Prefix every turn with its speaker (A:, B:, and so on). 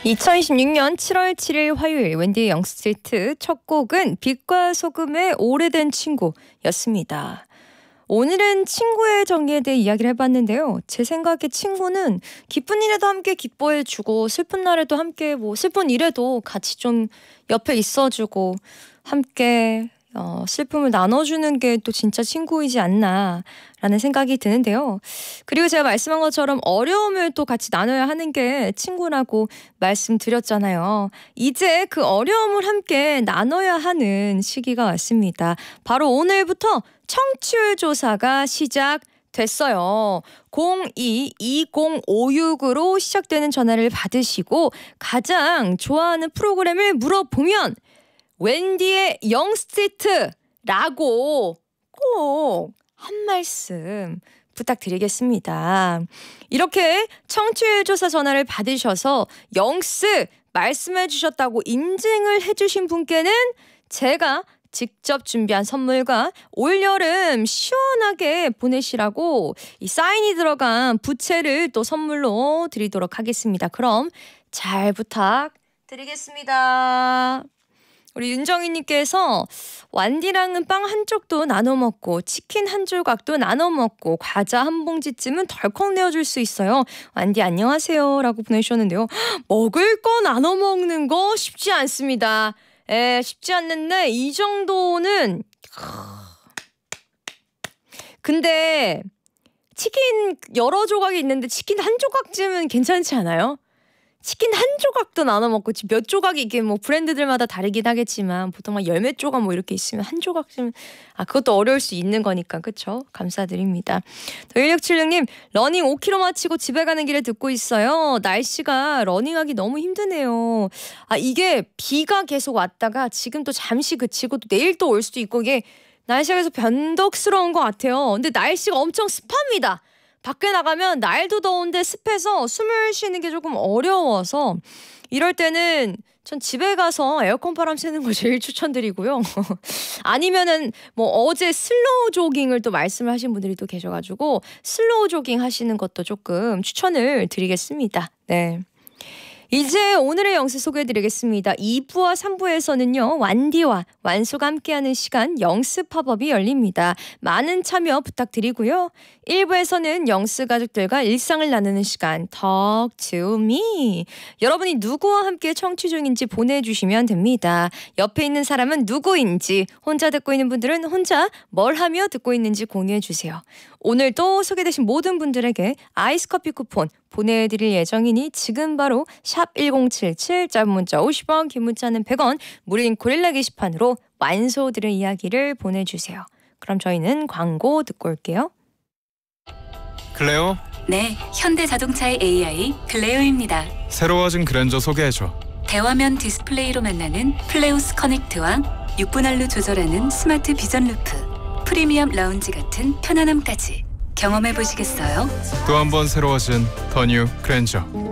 A: 2026년 7월 7일 화요일 웬디의 영스트리트 첫 곡은 빛과 소금의 오래된 친구였습니다. 오늘은 친구의 정의에 대해 이야기를 해봤는데요. 제 생각에 친구는 기쁜 일에도 함께 기뻐해주고 슬픈 날에도 함께 슬픈 일에도 같이 좀 옆에 있어주고 함께 슬픔을 나눠주는 게 또 진짜 친구이지 않나라는 생각이 드는데요. 그리고 제가 말씀한 것처럼 어려움을 또 같이 나눠야 하는 게 친구라고 말씀드렸잖아요. 이제 그 어려움을 함께 나눠야 하는 시기가 왔습니다. 바로 오늘부터 청취율 조사가 시작됐어요. 02-2056으로 시작되는 전화를 받으시고 가장 좋아하는 프로그램을 물어보면 웬디의 영스트리트라고 꼭 한 말씀 부탁드리겠습니다. 이렇게 청취율 조사 전화를 받으셔서 영스 말씀해 주셨다고 인증을 해주신 분께는 제가 직접 준비한 선물과 올여름 시원하게 보내시라고 이 사인이 들어간 부채를 또 선물로 드리도록 하겠습니다. 그럼 잘 부탁드리겠습니다. 우리 윤정희님께서 완디랑은 빵 한 쪽도 나눠 먹고 치킨 한 조각도 나눠 먹고 과자 한 봉지쯤은 덜컥 내어줄 수 있어요. 완디 안녕하세요 라고 보내주셨는데요. 먹을 거 나눠 먹는 거 쉽지 않습니다. 쉽지 않는데 이 정도는 근데 치킨 여러 조각이 있는데 치킨 한 조각쯤은 괜찮지 않아요? 치킨 한 조각도 나눠 먹고 몇 조각이 이게 브랜드들마다 다르긴 하겠지만 보통 막 열 몇 조각 이렇게 있으면 한 조각쯤 그것도 어려울 수 있는 거니까 그쵸? 감사드립니다. 또 1676님 러닝 5km 마치고 집에 가는 길에 듣고 있어요. 날씨가 러닝하기 너무 힘드네요. 이게 비가 계속 왔다가 지금 또 잠시 그치고 또 내일 또 올 수도 있고 이게 날씨가 계속 변덕스러운 것 같아요. 근데 날씨가 엄청 습합니다. 밖에 나가면 날도 더운데 습해서 숨을 쉬는 게 조금 어려워서 이럴 때는 전 집에 가서 에어컨 바람 쐬는 거 제일 추천드리고요. 아니면은 어제 슬로우 조깅을 또 말씀을 하신 분들이 또 계셔가지고 슬로우 조깅 하시는 것도 조금 추천을 드리겠습니다. 네. 이제 오늘의 영스 소개해드리겠습니다. 2부와 3부에서는요. 완디와 완수가 함께하는 시간 영스 팝업이 열립니다. 많은 참여 부탁드리고요. 1부에서는 영스 가족들과 일상을 나누는 시간 Talk to me. 여러분이 누구와 함께 청취 중인지 보내주시면 됩니다. 옆에 있는 사람은 누구인지 혼자 듣고 있는 분들은 혼자 뭘 하며 듣고 있는지 공유해주세요. 오늘도 소개되신 모든 분들에게 아이스 커피 쿠폰 보내드릴 예정이니 지금 바로 샵 1077 짧은 문자 50원 긴 문자는 100원 무료인 고릴라 게시판으로 완소들의 이야기를 보내주세요. 그럼 저희는 광고 듣고 올게요.
B: 클레오?
C: 네, 현대자동차의 AI 클레오입니다.
B: 새로워진 그랜저 소개해줘.
C: 대화면 디스플레이로 만나는 플레오스 커넥트와 6분할로 조절하는 스마트 비전 루프, 프리미엄 라운지 같은 편안함까지 경험해 보시겠어요?
B: 또 한 번 새로워진 더 뉴 그랜저.